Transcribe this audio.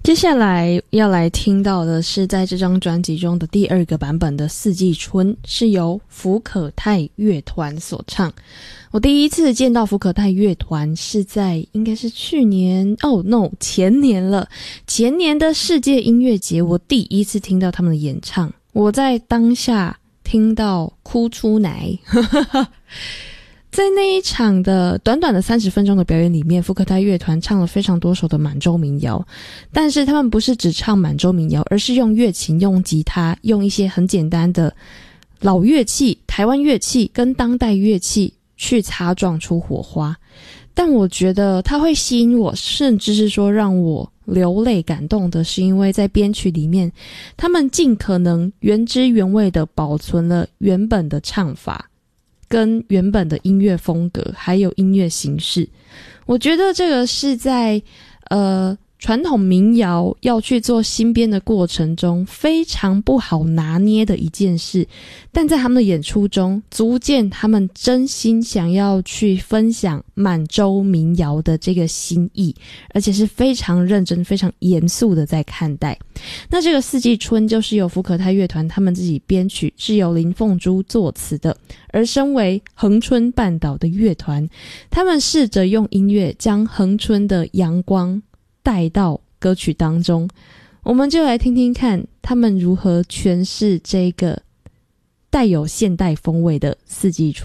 接下来要来听到的是在这张专辑中的第2个版本的《四季春》，是由福可泰乐团所唱。我第一次见到福可泰乐团是在应该是去年前年了，前年的世界音乐节，我第一次听到他们的演唱，我在当下听到哭出来在那一场的短短的30分钟的表演里面，福可泰乐团唱了非常多首的满洲民谣，但是他们不是只唱满洲民谣，而是用乐琴、用吉他、用一些很简单的老乐器、台湾乐器跟当代乐器去擦撞出火花。但我觉得它会吸引我，甚至是说让我流泪感动的，是因为在编曲里面他们尽可能原汁原味的保存了原本的唱法跟原本的音乐风格还有音乐形式。我觉得这个是在传统民谣要去做新编的过程中非常不好拿捏的一件事，但在他们的演出中足见他们真心想要去分享满洲民谣的这个心意，而且是非常认真非常严肃的在看待。那这个四季春就是由福可泰乐团他们自己编曲，是由林凤珠作词的，而身为恒春半岛的乐团，他们试着用音乐将恒春的阳光带到歌曲当中。我们就来听听看他们如何诠释这个带有现代风味的四季春。